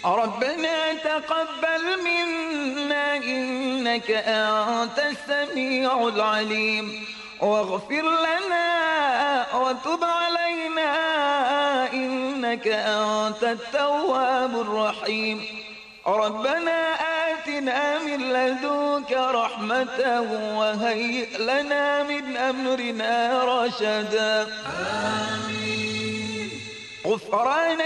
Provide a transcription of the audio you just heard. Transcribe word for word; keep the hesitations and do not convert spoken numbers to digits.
ربنا تقبل منا إنك أنت السميع العليم واغفر لنا وتب علينا إنك أنت التواب الرحيم ربنا آتنا من لدنك رحمة وهيئ لنا من أمرنا رشدا آمين. غفرانك